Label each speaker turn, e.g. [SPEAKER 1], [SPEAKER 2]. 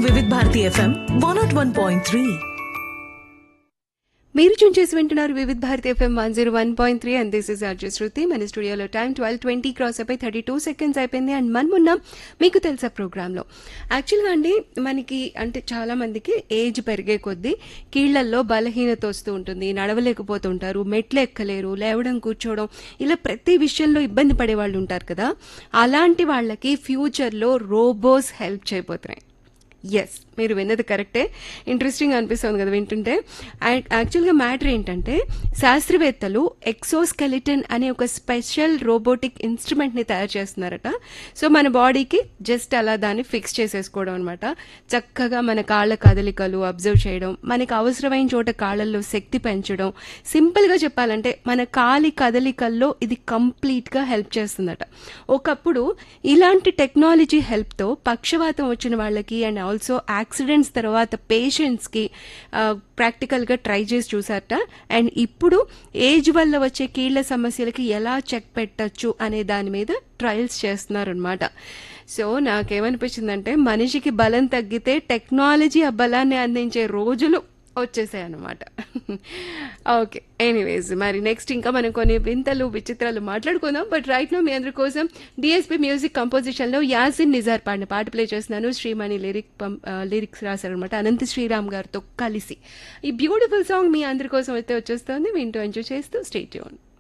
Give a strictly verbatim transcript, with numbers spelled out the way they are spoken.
[SPEAKER 1] వివిధ Bharati FM one not one point three.
[SPEAKER 2] మీరు చూన్ చేసి వింటున్నారు వివిధ Bharati FM one zero one point three and this is RJ శృతి. మన స్టూడియోలో టైం ట్వెల్వ్ ట్వంటీ క్రాస్ అయిపోయి థర్టీ టూ సెకండ్స్ అయిపోయింది. అండ్ మనం ఉన్నాం మీకు తెలుసా ప్రోగ్రాంలో. యాక్చువల్గా అండి మనకి అంటే చాలా మందికి ఏజ్ పెరిగే కొద్దీ కీళ్లల్లో బలహీనత వస్తూ ఉంటుంది, నడవలేకపోతుంటారు, మెట్లు ఎక్కలేరు, లేవడం కూర్చోవడం ఇలా ప్రతి విషయంలో ఇబ్బంది పడే వాళ్ళు ఉంటారు కదా. అలాంటి వాళ్ళకి ఫ్యూచర్లో రోబోస్ హెల్ప్ చేయబోతున్నాయి. ఎస్, మీరు విన్నది కరెక్టే. ఇంట్రెస్టింగ్ అనిపిస్తుంది కదా వింటుంటే. అండ్ యాక్చువల్గా మ్యాటర్ ఏంటంటే శాస్త్రవేత్తలు ఎక్సోస్కెలిటన్ అనే ఒక స్పెషల్ రోబోటిక్ ఇన్స్ట్రుమెంట్ని తయారు చేస్తున్నారట. సో మన బాడీకి జస్ట్ అలా దాన్ని ఫిక్స్ చేసేసుకోవడం అనమాట. చక్కగా మన కాళ్ళ కదలికలు అబ్జర్వ్ చేయడం, మనకి అవసరమైన చోట కాళ్ళల్లో శక్తి పెంచడం. సింపుల్గా చెప్పాలంటే మన కాలి కదలికల్లో ఇది కంప్లీట్గా హెల్ప్ చేస్తుందట. ఒకప్పుడు ఇలాంటి టెక్నాలజీ హెల్ప్తో పక్షవాతం వచ్చిన వాళ్ళకి అండ్ ఆల్సో యాక్సిడెంట్స్ తర్వాత పేషెంట్స్కి ప్రాక్టికల్గా ట్రై చేసి చూసారట. అండ్ ఇప్పుడు ఏజ్ వల్ల వచ్చే కీళ్ల సమస్యలకి ఎలా చెక్ పెట్టచ్చు అనే దాని మీద ట్రయల్స్ చేస్తున్నారనమాట. సో నాకేమనిపించిందంటే మనిషికి బలం తగ్గితే టెక్నాలజీ ఆ బలాన్ని అందించే రోజులు వచ్చేసాయి అన్నమాట. ఓకే, ఎనీవేస్ మరి నెక్స్ట్ ఇంకా మనం కొన్ని వింతలు విచిత్రాలు మాట్లాడుకుందాం. బట్ రైట్ నో మీ అందరి కోసం డిఎస్పీ మ్యూజిక్ కంపోజిషన్లో యాసిన్ నిజార్ పాడిన పాట ప్లే చేస్తున్నాను. శ్రీమణి లిరిక్ లిరిక్స్ రాశారనమాట అనంత శ్రీరామ్ గారితో కలిసి. ఈ బ్యూటిఫుల్ సాంగ్ మీ అందరి కోసం అయితే వచ్చేస్తుంది. వింటూ ఎంజాయ్ చేస్తూ స్టే ట్యూన్.